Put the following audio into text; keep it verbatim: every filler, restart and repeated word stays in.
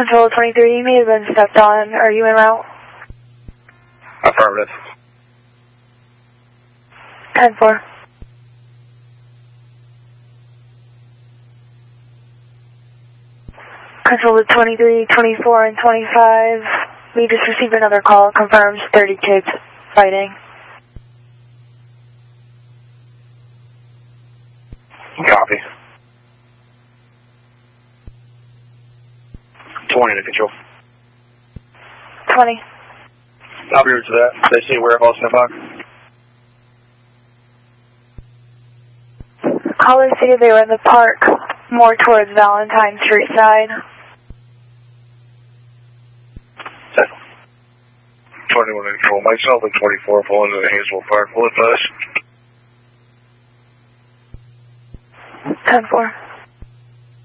Control twenty-three, you may have been stepped on. Are you en route? Affirmative. ten four. Control to twenty-three, twenty-four, and twenty-five. We just received another call. Confirms thirty kids fighting. Copy. twenty to control. twenty. I'll be here to that. They see whereabouts in the box. Callers stated they were in the park, more towards Valentine Street side. twenty-one to control. Myself and twenty-four pulling into the Haynesville Park. Will it pass? ten four.